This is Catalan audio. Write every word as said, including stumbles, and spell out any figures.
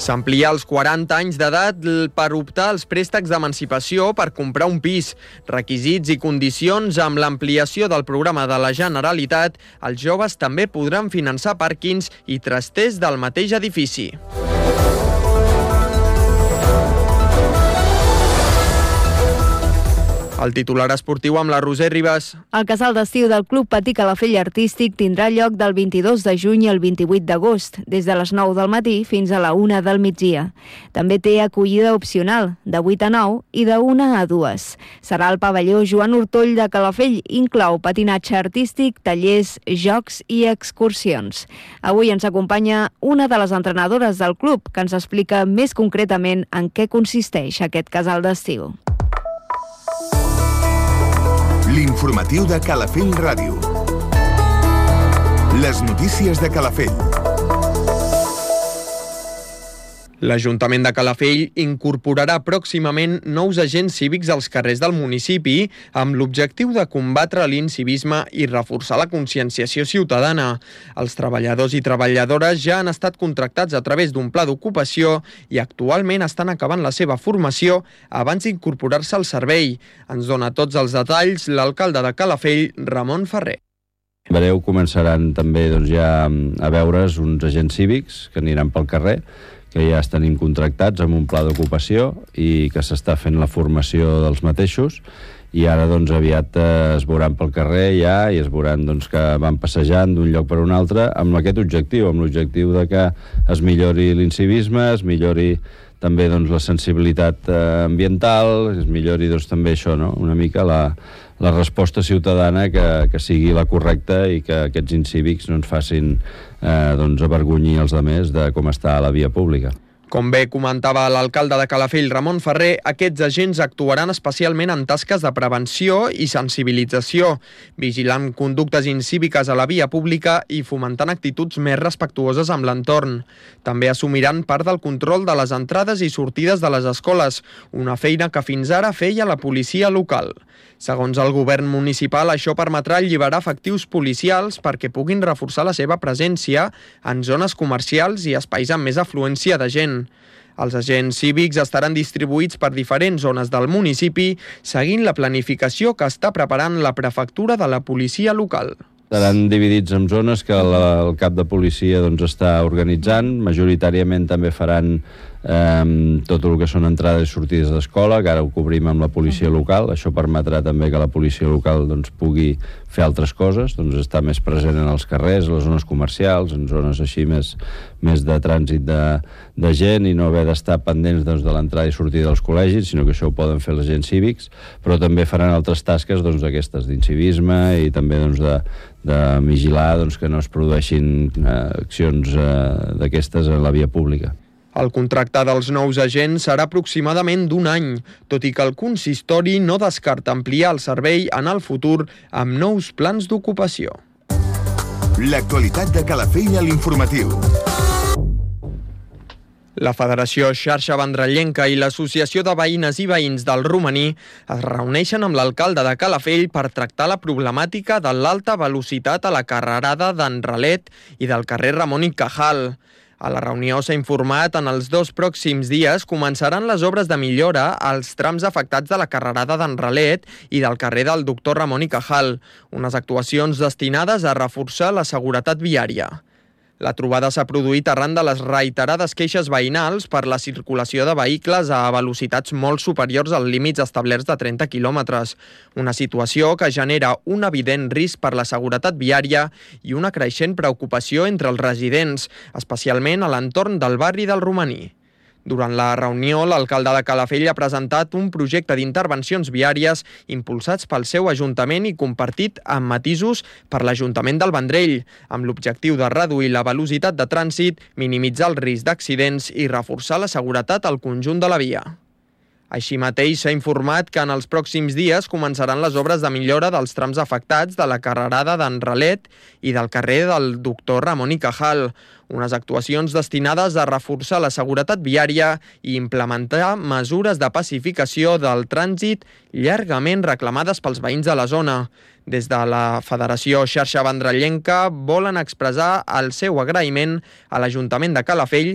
S'amplia als quaranta anys d'edat per optar als préstecs d'emancipació per comprar un pis. Requisits i condicions: amb l'ampliació del programa de la Generalitat, els joves també podran finançar pàrquings i trasters del mateix edifici. El titular esportiu amb la Roser Ribas. El casal d'estiu del Club Patí Calafell Artístic tindrà lloc del vint-i-dos de juny al vint-i-vuit d'agost, des de les nou del matí fins a la una del migdia. També té acollida opcional, de vuit a nou i de una a dues. Serà al pavelló Joan Ortoll de Calafell, inclou patinatge artístic, tallers, jocs i excursions. Avui ens acompanya una de les entrenadores del club, que ens explica més concretament en què consisteix aquest casal d'estiu. L'informatiu de Calafell Ràdio. Les notícies de Calafell. L'Ajuntament de Calafell incorporarà pròximament nous agents cívics als carrers del municipi amb l'objectiu de combatre l'incivisme i reforçar la conscienciació ciutadana. Els treballadors i treballadores ja han estat contractats a través d'un pla d'ocupació i actualment estan acabant la seva formació abans d'incorporar-se al servei. Ens dona tots els detalls l'alcalde de Calafell, Ramon Ferrer. En breu començaran també doncs, ja a veure's uns agents cívics que aniran pel carrer, que ja estan contractats amb un pla d'ocupació i que s'està fent la formació dels mateixos, i ara doncs, aviat eh, es veuran pel carrer ja i es veuran doncs, que van passejant d'un lloc per un altre amb aquest objectiu, amb l'objectiu de que es millori l'incivisme, es millori també doncs, la sensibilitat eh, ambiental, es millori doncs, també això, no? Una mica la, la resposta ciutadana que, que sigui la correcta i que aquests incívics no ens facin eh, doncs, avergonyir els altres de com està la via pública. Com bé comentava l'alcalde de Calafell, Ramon Ferrer, aquests agents actuaran especialment en tasques de prevenció i sensibilització, vigilant conductes incíviques a la via pública i fomentant actituds més respectuoses amb l'entorn. També assumiran part del control de les entrades i sortides de les escoles, una feina que fins ara feia la policia local. Segons el govern municipal, això permetrà alliberar efectius policials perquè puguin reforçar la seva presència en zones comercials i espais amb més afluència de gent. Els agents cívics estaran distribuïts per diferents zones del municipi, seguint la planificació que està preparant la prefectura de la policia local. Seran dividits en zones que el cap de policia doncs, està organitzant. Majoritàriament també faran eh, tot el que són entrades i sortides d'escola, que ara ho cobrim amb la policia local. Això permetrà també que la policia local doncs, pugui fer altres coses, doncs, estar més present en els carrers, a les zones comercials, en zones així més, més de trànsit de, de gent, i no haver d'estar pendents doncs, de l'entrada i sortida dels col·legis, sinó que això ho poden fer els agents cívics, però també faran altres tasques doncs, aquestes d'incivisme i també doncs, de, de vigilar doncs, que no es produeixin eh, accions eh, d'aquestes a la via pública. El contracte dels nous agents serà aproximadament d'un any, tot i que el consistori no descarta ampliar el servei en el futur amb nous plans d'ocupació. L'actualitat de Calafell a l'informatiu. La Federació Xarxa Vendrellenca i l'Associació de Veïnes i Veïns del Romaní es reuneixen amb l'alcalde de Calafell per tractar la problemàtica de l'alta velocitat a la carrerada d'Enralet i del carrer Ramon i Cajal. A la reunió s'ha informat en els dos pròxims dies començaran les obres de millora als trams afectats de la carrerada d'Enralet i del carrer del Doctor Ramon i Cajal, unes actuacions destinades a reforçar la seguretat viària. La trobada s'ha produït arran de les reiterades queixes veïnals per la circulació de vehicles a velocitats molt superiors als límits establerts de trenta quilòmetres, una situació que genera un evident risc per la seguretat viària i una creixent preocupació entre els residents, especialment a l'entorn del barri del Romaní. Durant la reunió, l'alcalde de Calafell ha presentat un projecte d'intervencions viàries impulsats pel seu ajuntament i compartit amb matisos per l'Ajuntament del Vendrell, amb l'objectiu de reduir la velocitat de trànsit, minimitzar el risc d'accidents i reforçar la seguretat al conjunt de la via. Així mateix, s'ha informat que en els pròxims dies començaran les obres de millora dels trams afectats de la carrerada d'Enralet i del carrer del Doctor Ramon i Cajal, unes actuacions destinades a reforçar la seguretat viària i implementar mesures de pacificació del trànsit llargament reclamades pels veïns de la zona. Des de la Federació Xarxa Vendrellenca volen expressar el seu agraïment a l'Ajuntament de Calafell